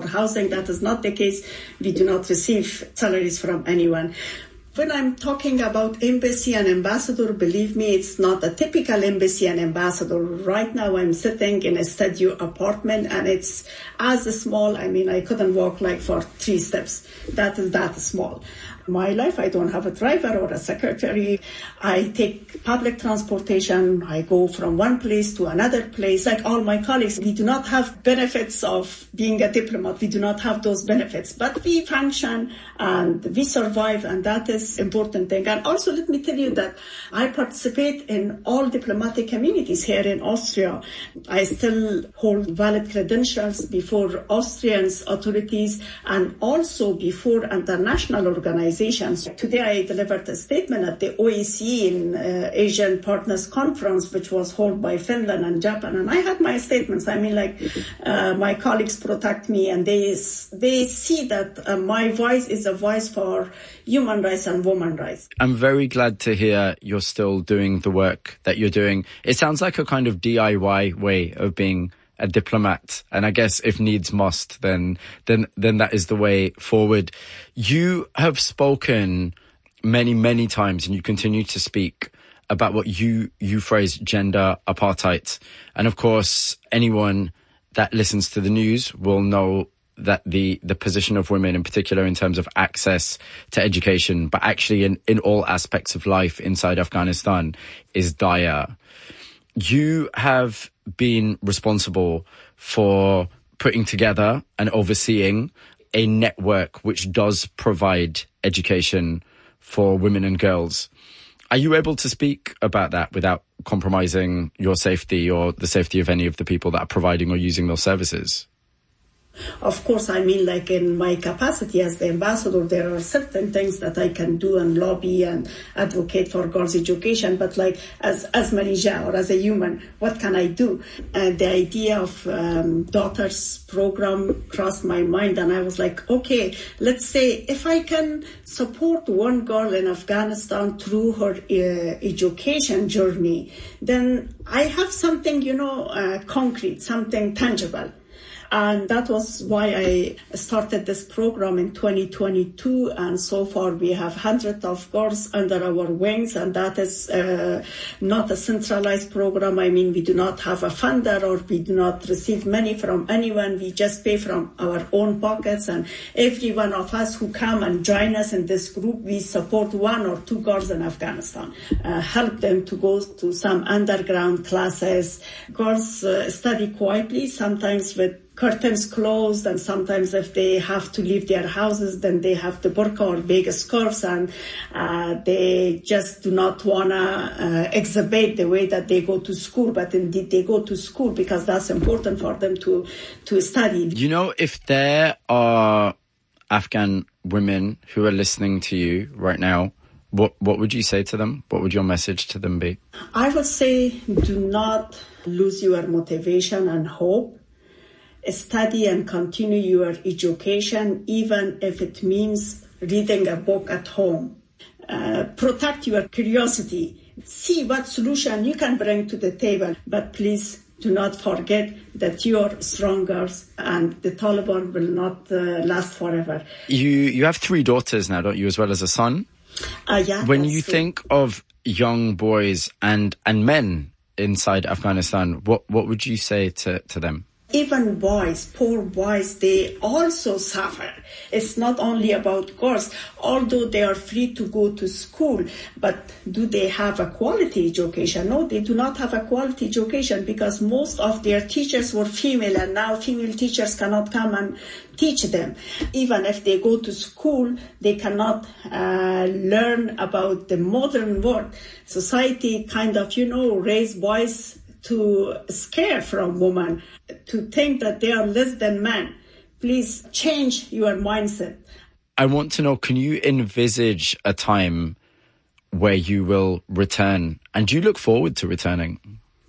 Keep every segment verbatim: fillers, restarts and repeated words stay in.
housing. That is not the case. We do not receive salaries from anyone. When I'm talking about embassy and ambassador, believe me, it's not a typical embassy and ambassador. Right now, I'm sitting in a studio apartment, and it's as small. I mean, I couldn't walk like for three steps. That is that small. My life, I don't have a driver or a secretary. I take public transportation. I go from one place to another place. Like all my colleagues, we do not have benefits of being a diplomat. We do not have those benefits, but we function and we survive, and that is important thing. And also, let me tell you that I participate in all diplomatic communities here in Austria. I still hold valid credentials before Austrian authorities and also before international organizations. Today I delivered a statement at the O E C E in uh, Asian Partners Conference, which was held by Finland and Japan, and I had my statements. I mean, like, uh, my colleagues protect me, and they they see that uh, my voice is a voice for human rights and women's rights. I'm very glad to hear you're still doing the work that you're doing. It sounds like a kind of D I Y way of being a diplomat. And I guess if needs must, then, then, then that is the way forward. You have spoken many, many times, and you continue to speak about what you, you phrase gender apartheid. And of course, anyone that listens to the news will know that the, the position of women, in particular in terms of access to education, but actually in, in all aspects of life inside Afghanistan, is dire. You have been responsible for putting together and overseeing a network which does provide education for women and girls. Are you able to speak about that without compromising your safety or the safety of any of the people that are providing or using those services? Of course, I mean, like in my capacity as the ambassador, there are certain things that I can do and lobby and advocate for girls' education. But like as as Malaysia or as a human, what can I do? And the idea of um, daughters program crossed my mind, and I was like, okay, let's say if I can support one girl in Afghanistan through her uh, education journey, then I have something, you know, uh, concrete, something tangible. And that was why I started this program in twenty twenty-two. And so far we have hundreds of girls under our wings. And that is uh, not a centralized program. I mean, we do not have a funder or we do not receive money from anyone. We just pay from our own pockets. And every one of us who come and join us in this group, we support one or two girls in Afghanistan, uh, help them to go to some underground classes. Girls uh, study quietly, sometimes with curtains closed, and sometimes if they have to leave their houses, then they have the burqa or big scarves, and uh, they just do not want to uh, exhibit the way that they go to school, but indeed they go to school because that's important for them to, to study. You know, if there are Afghan women who are listening to you right now, what, what would you say to them? What would your message to them be? I would say do not lose your motivation and hope. Study and continue your education, even if it means reading a book at home. Uh, protect your curiosity. See what solution you can bring to the table. But please do not forget that you're stronger and the Taliban will not uh, last forever. You you have three daughters now, don't you, as well as a son? Uh, yeah. When you true. think of young boys and, and men inside Afghanistan, what, what would you say to, to them? Even boys, poor boys, they also suffer. It's not only about girls, although they are free to go to school, but do they have a quality education? No, they do not have a quality education because most of their teachers were female, and now female teachers cannot come and teach them. Even if they go to school, they cannot uh, learn about the modern world. Society kind of, you know, raise boys to scare from women, to think that they are less than men. Please change your mindset. I want to know, can you envisage a time where you will return? And do you look forward to returning?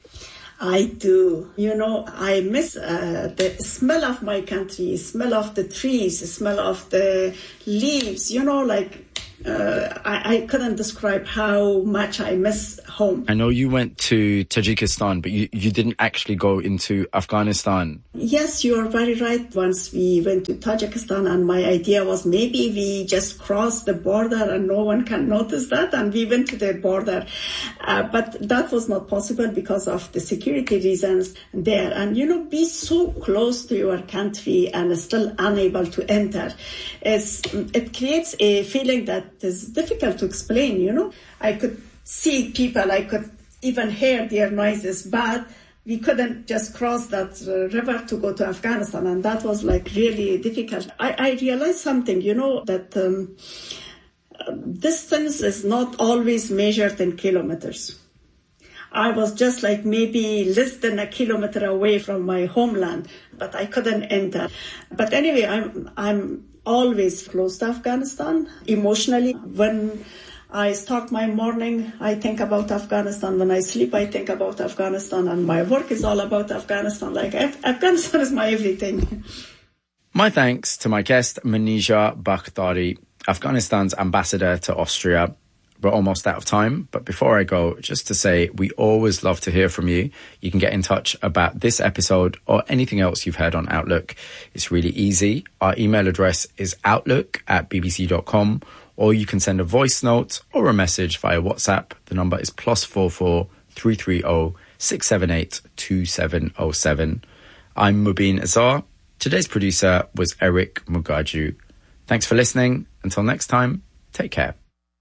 I do. You know, I miss uh, the smell of my country, smell of the trees, smell of the leaves, you know, like Uh, I, I couldn't describe how much I miss home. I know you went to Tajikistan, but you, you didn't actually go into Afghanistan. Yes, you are very right. Once we went to Tajikistan, and my idea was maybe we just cross the border and no one can notice that, and we went to the border. Uh, but that was not possible because of the security reasons there. And, you know, be so close to your country and still unable to enter, is, it creates a feeling that is difficult to explain, you know. I could see people, I could even hear their noises, but we couldn't just cross that uh, river to go to Afghanistan, and that was like really difficult. I, I realized something, you know, that um, distance is not always measured in kilometers. I was just like maybe less than a kilometer away from my homeland, but I couldn't enter. But anyway, I'm I'm always close to Afghanistan emotionally. When I start my morning, I think about Afghanistan. When I sleep, I think about Afghanistan. And my work is all about Afghanistan. Like, Af- Afghanistan is my everything. My thanks to my guest, Manija Bakhtari, Afghanistan's ambassador to Austria. We're almost out of time, but before I go, just to say, we always love to hear from you. You can get in touch about this episode or anything else you've heard on Outlook. It's really easy. Our email address is outlook at b b c dot com. Or you can send a voice note or a message via WhatsApp. The number is plus four four three three zero six seven eight two seven zero seven. I'm Mubin Azar. Today's producer was Eric Mugaju. Thanks for listening. Until next time, take care.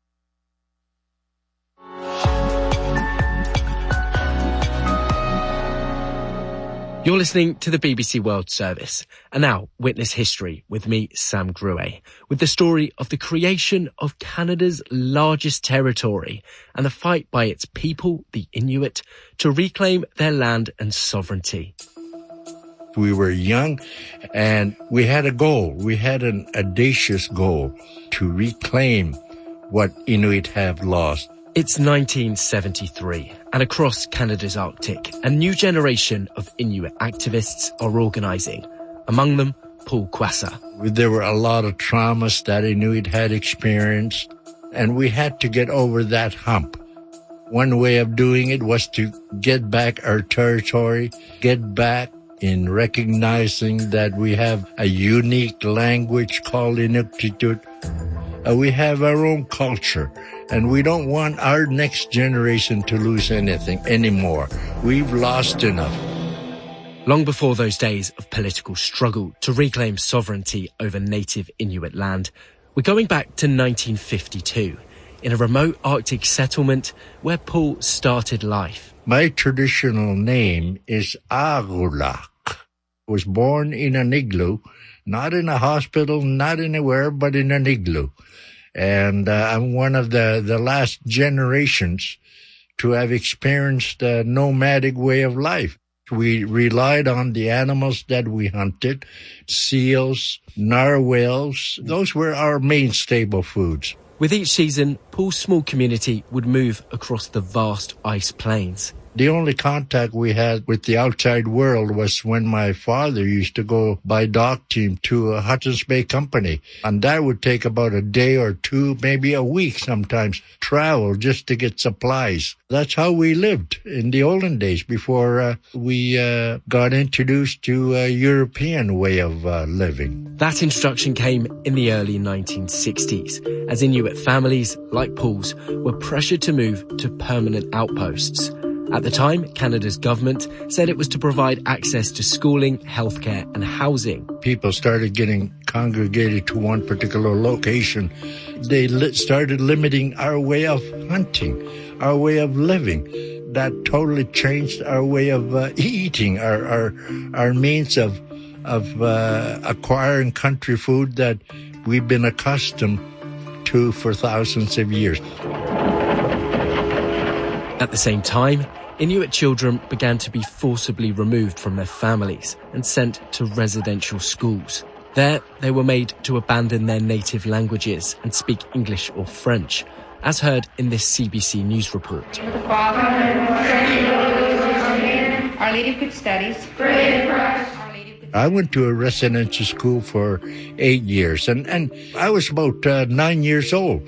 You're listening to the B B C World Service. And now, witness history with me, Sam Gruet, with the story of the creation of Canada's largest territory and the fight by its people, the Inuit, to reclaim their land and sovereignty. We were young and we had a goal. We had an audacious goal to reclaim what Inuit have lost. It's nineteen seventy-three, and across Canada's Arctic, a new generation of Inuit activists are organising. Among them, Paul Quassa. There were a lot of traumas that Inuit had experienced, and we had to get over that hump. One way of doing it was to get back our territory, get back in recognizing that we have a unique language called Inuktitut. Uh, we have our own culture, and we don't want our next generation to lose anything anymore. We've lost enough. Long before those days of political struggle to reclaim sovereignty over native Inuit land, we're going back to nineteen fifty-two, in a remote Arctic settlement where Paul started life. My traditional name is Agulak. I was born in an igloo, not in a hospital, not anywhere, but in an igloo. And uh, I'm one of the, the last generations to have experienced a nomadic way of life. We relied on the animals that we hunted, seals, narwhals. Those were our main staple foods. With each season, Paul's small community would move across the vast ice plains. The only contact we had with the outside world was when my father used to go by dock team to a Hudson's Bay Company. And that would take about a day or two, maybe a week sometimes, travel just to get supplies. That's how we lived in the olden days before uh, we uh, got introduced to a European way of uh, living. That introduction came in the early nineteen sixties, as Inuit families, like Paul's, were pressured to move to permanent outposts. At the time, Canada's government said it was to provide access to schooling, healthcare and housing. People started getting congregated to one particular location. They li- started limiting our way of hunting, our way of living. That totally changed our way of uh, eating, our, our, our means of, of uh, acquiring country food that we've been accustomed to for thousands of years. At the same time, Inuit children began to be forcibly removed from their families and sent to residential schools. There, they were made to abandon their native languages and speak English or French, as heard in this C B C News report. Our Lady of Good Studies. I went to a residential school for eight years, and, and I was about uh, nine years old.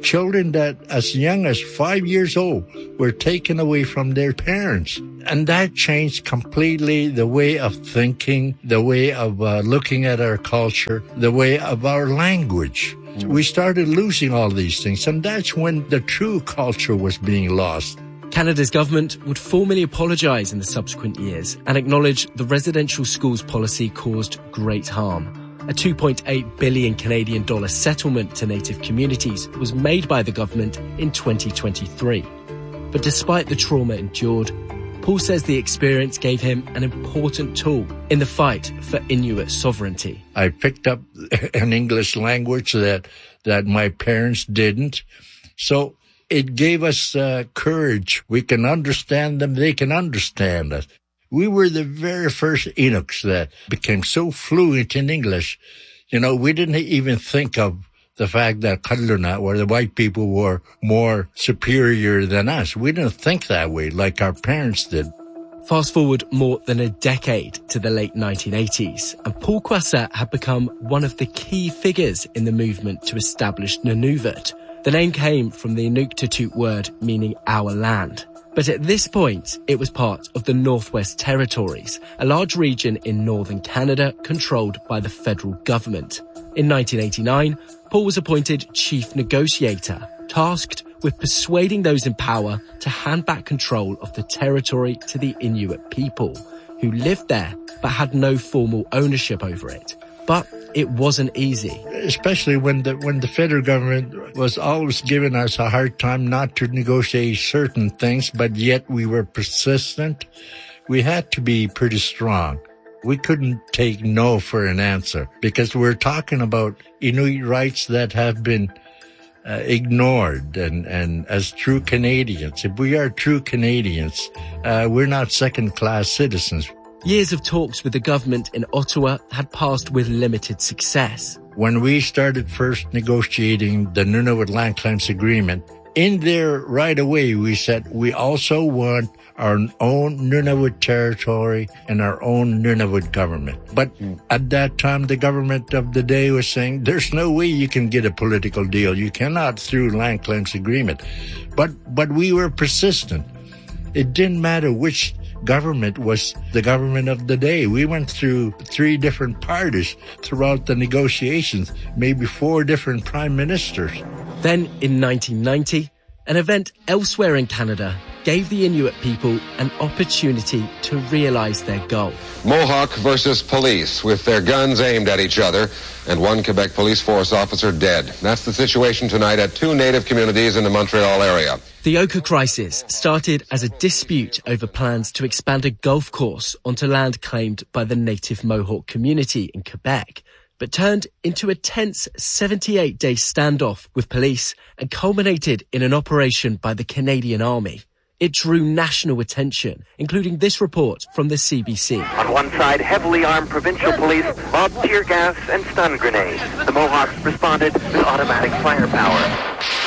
children that as young as five years old were taken away from their parents. And that changed completely the way of thinking, the way of uh, looking at our culture, the way of our language. We started losing all these things, and that's when the true culture was being lost. Canada's government would formally apologise in the subsequent years and acknowledge the residential schools policy caused great harm. A two point eight billion Canadian dollar settlement to Native communities was made by the government in twenty twenty-three. But despite the trauma endured, Paul says the experience gave him an important tool in the fight for Inuit sovereignty. I picked up an English language that, that my parents didn't. So it gave us uh, courage. We can understand them. They can understand us. We were the very first Inuks that became so fluent in English. You know, we didn't even think of the fact that Kadluna, where the white people were more superior than us. We didn't think that way like our parents did. Fast forward more than a decade to the late nineteen eighties, and Paul Quassa had become one of the key figures in the movement to establish Nunavut. The name came from the Inuktitut word meaning our land. But at this point, it was part of the Northwest Territories, a large region in northern Canada controlled by the federal government. In nineteen eighty-nine, Paul was appointed chief negotiator, tasked with persuading those in power to hand back control of the territory to the Inuit people, who lived there but had no formal ownership over it. But it wasn't easy. Especially when the when the federal government was always giving us a hard time not to negotiate certain things, but yet we were persistent. We had to be pretty strong. We couldn't take no for an answer because we're talking about Inuit rights that have been uh, ignored. And, and as true Canadians, if we are true Canadians, uh, we're not second-class citizens. Years of talks with the government in Ottawa had passed with limited success. When we started first negotiating the Nunavut Land Claims Agreement, in there right away we said we also want our own Nunavut territory and our own Nunavut government. But at that time, the government of the day was saying, there's no way you can get a political deal. You cannot through Land Claims Agreement. But, but we were persistent. It didn't matter which government was the government of the day. We went through three different parties throughout the negotiations, maybe four different prime ministers. Then in nineteen ninety, an event elsewhere in Canada gave the Inuit people an opportunity to realise their goal. Mohawk versus police, with their guns aimed at each other, and one Quebec police force officer dead. That's the situation tonight at two Native communities in the Montreal area. The Oka crisis started as a dispute over plans to expand a golf course onto land claimed by the Native Mohawk community in Quebec, but turned into a tense seventy-eight day standoff with police and culminated in an operation by the Canadian Army. It drew national attention, including this report from the C B C. On one side, heavily armed provincial police lobbed tear gas and stun grenades. The Mohawks responded with automatic firepower.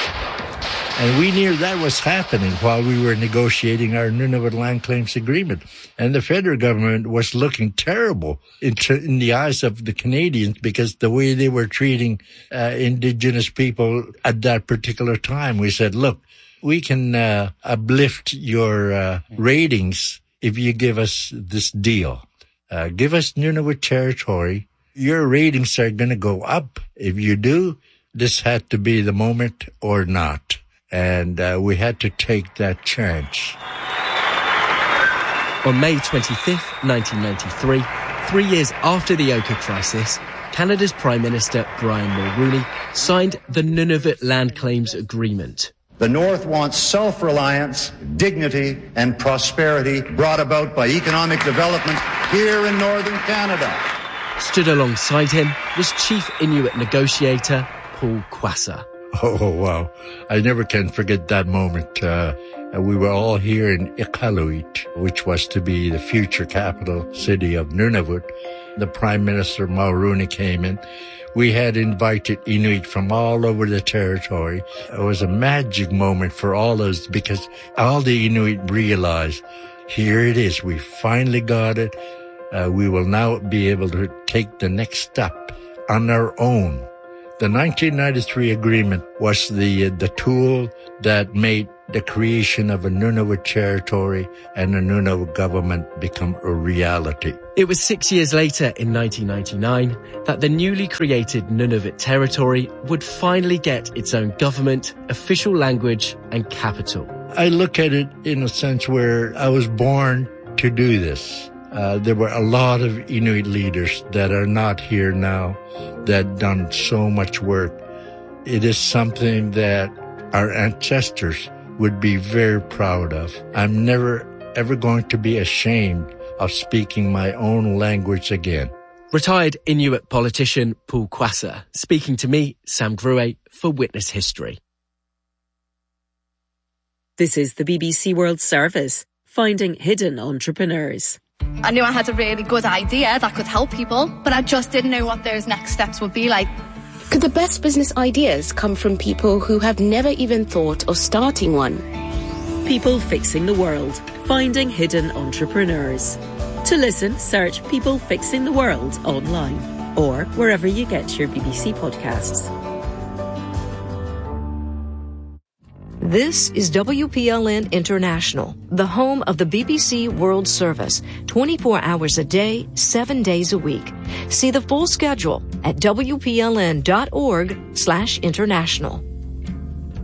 And we knew that was happening while we were negotiating our Nunavut Land Claims Agreement. And the federal government was looking terrible in, in the eyes of the Canadians because the way they were treating uh, Indigenous people at that particular time. We said, look, we can uh, uplift your uh, ratings if you give us this deal. Uh, give us Nunavut territory. Your ratings are going to go up. If you do, this had to be the moment or not. And uh, we had to take that chance. On May twenty-fifth, nineteen ninety-three, three years after the Oka crisis, Canada's Prime Minister Brian Mulroney signed the Nunavut Land Claims Agreement. The North wants self-reliance, dignity, and prosperity brought about by economic development here in northern Canada. Stood alongside him was Chief Inuit Negotiator Paul Quassa. Oh, wow. I never can forget that moment. Uh, we were all here in Iqaluit, which was to be the future capital city of Nunavut. The Prime Minister Mulroney came in. We had invited Inuit from all over the territory. It was a magic moment for all of us because all the Inuit realized, here it is. We finally got it. Uh, we will now be able to take the next step on our own. The nineteen ninety-three agreement was the the tool that made the creation of a Nunavut territory and a Nunavut government become a reality. It was six years later, in nineteen ninety-nine, that the newly created Nunavut territory would finally get its own government, official language, and capital. I look at it in a sense where I was born to do this. Uh, there were a lot of Inuit leaders that are not here now that done so much work. It is something that our ancestors would be very proud of. I'm never, ever going to be ashamed of speaking my own language again. Retired Inuit politician Paul Quasser, speaking to me, Sam Grue, for Witness History. This is the B B C World Service, finding hidden entrepreneurs. I knew I had a really good idea that could help people, but I just didn't know what those next steps would be like. Could the best business ideas come from people who have never even thought of starting one? People Fixing the World, finding hidden entrepreneurs. To listen, search People Fixing the World online or wherever you get your B B C podcasts. This is W P L N International, the home of the B B C World Service, twenty-four hours a day, seven days a week. See the full schedule at W P L N dot org slash international.